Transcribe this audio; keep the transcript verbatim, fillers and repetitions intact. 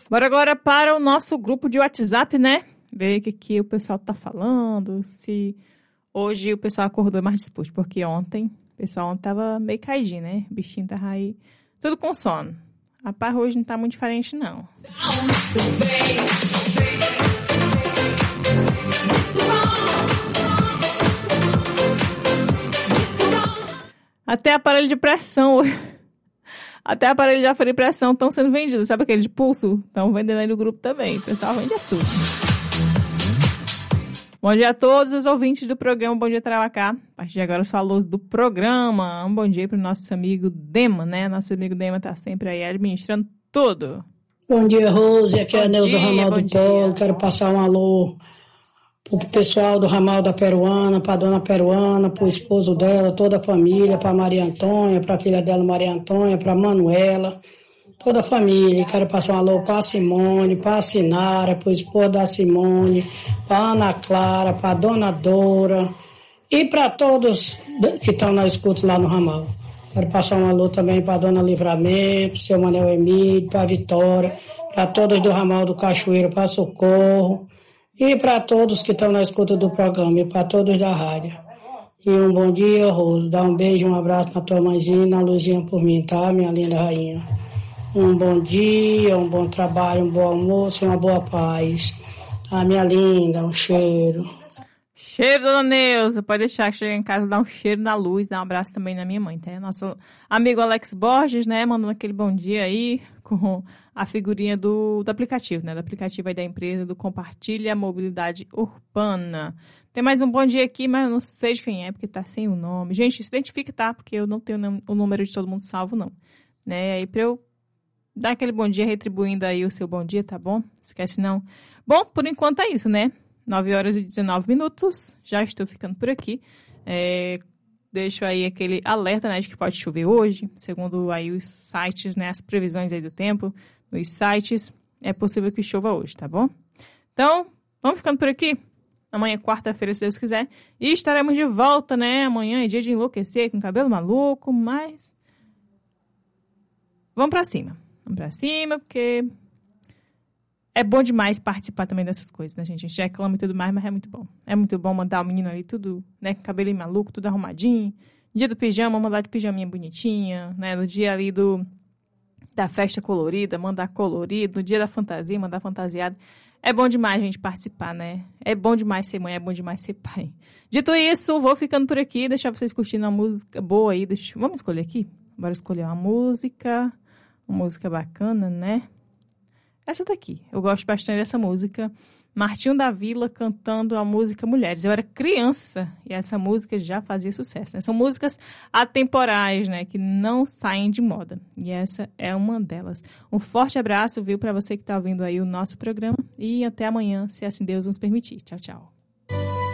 Bora agora para o nosso grupo de WhatsApp, né? Ver o que, que o pessoal tá falando, se hoje o pessoal acordou mais disposto, porque ontem, o pessoal ontem tava meio caidinho, né? O bichinho tava aí, tudo com sono. Rapaz, hoje não tá muito diferente, não. Até aparelho de pressão, até aparelho de aferir pressão estão sendo vendidos. Sabe aquele de pulso? Estão vendendo aí no grupo também. O pessoal vende tudo. Bom dia a todos os ouvintes do programa Bom Dia Tarauacá. A partir de agora, só a luz do programa. Um bom dia para o nosso amigo Dema, né? Nosso amigo Dema está sempre aí administrando tudo. Bom dia, Rose. Aqui é a Neuza do Ramal do Polo. Quero passar um alô pro pessoal do Ramal da Peruana, pra dona Peruana, pro esposo dela, toda a família, pra Maria Antônia, pra filha dela Maria Antônia, pra Manuela, toda a família. Quero passar um alô pra Simone, pra Sinara, pro esposo da Simone, pra Ana Clara, pra dona Dora e pra todos que estão na escuta lá no Ramal. Quero passar um alô também pra dona Livramento, seu Manel Emílio, pra Vitória, pra todos do Ramal do Cachoeiro, pra Socorro. E para todos que estão na escuta do programa, e para todos da rádio. E um bom dia, Rose. Dá um beijo, um abraço na tua mãezinha, na Luzinha por mim, tá, minha linda rainha? Um bom dia, um bom trabalho, um bom almoço e uma boa paz. Tá, minha linda? Um cheiro. Cheiro, dona Neuza. Pode deixar que chegar em casa, dar um cheiro na Luz, dar um abraço também na minha mãe, tá? Nosso amigo Alex Borges, né, mandando aquele bom dia aí com a figurinha do, do aplicativo, né? Do aplicativo aí da empresa, do Compartilha Mobilidade Urbana. Tem mais um bom dia aqui, mas eu não sei de quem é, porque tá sem o nome. Gente, se identifica, tá? Porque eu não tenho o número de todo mundo salvo, não. Né? Aí pra eu dar aquele bom dia, retribuindo aí o seu bom dia, tá bom? Esquece não. Bom, por enquanto é isso, né? nove horas e dezenove minutos. Já estou ficando por aqui. É... Deixo aí aquele alerta, né, de que pode chover hoje, segundo aí os sites, né, as previsões aí do tempo, nos sites, é possível que chova hoje, tá bom? Então, vamos ficando por aqui. Amanhã, quarta-feira, se Deus quiser, e estaremos de volta, né, amanhã é dia de enlouquecer, com cabelo maluco, mas vamos pra cima, vamos pra cima, porque é bom demais participar também dessas coisas, né, gente? A gente reclama e tudo mais, mas é muito bom. É muito bom mandar o menino ali tudo, né, com cabelinho maluco, tudo arrumadinho. Dia do pijama, mandar de pijaminha bonitinha, né? No dia ali do, da festa colorida, mandar colorido. No dia da fantasia, mandar fantasiado. É bom demais a gente participar, né? É bom demais ser mãe, é bom demais ser pai. Dito isso, vou ficando por aqui, deixar vocês curtindo uma música boa aí. Deixa... Vamos escolher aqui? Bora escolher uma música, uma música bacana, né? Essa daqui, eu gosto bastante dessa música. Martinho da Vila cantando a música Mulheres. Eu era criança e essa música já fazia sucesso, né? São músicas atemporais, né? Que não saem de moda. E essa é uma delas. Um forte abraço, viu, para você que está ouvindo aí o nosso programa. E até amanhã, se assim Deus nos permitir. Tchau, tchau.